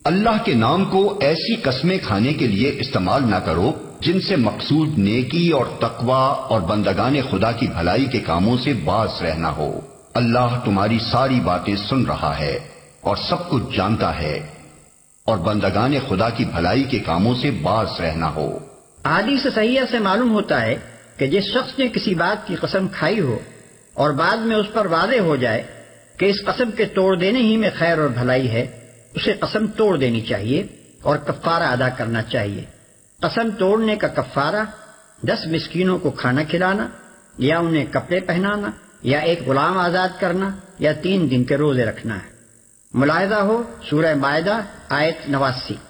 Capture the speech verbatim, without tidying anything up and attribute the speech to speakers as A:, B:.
A: अल्लाह के नाम को ऐसी कस्में खाने के लिए इस्तेमाल ना करो जिनसे मकसूद नेकी और तकवा और बंदगाने खुदा की भलाई के कामों से बाज रहना हो। अल्लाह तुम्हारी सारी बातें सुन रहा है और सब कुछ जानता है, और बंदगाने खुदा की भलाई के कामों से बाज रहना हो।
B: हादीस सहीह से मालूम होता है कि जिस शख्स ने किसी बात की कसम खाई हो और बाद में उस पर वादे हो जाए कि इस कसम के तोड़ देने ही में खैर और भलाई है, उसे कसम तोड़ देनी चाहिए और कफ्फारा अदा करना चाहिए। कसम तोड़ने का कफ्फारा दस मिस्कीनों को खाना खिलाना, या उन्हें कपड़े पहनाना, या एक गुलाम आजाद करना, या तीन दिन के रोजे रखना है। मुलाहिजा हो सूरह मायदा आयत नवासी।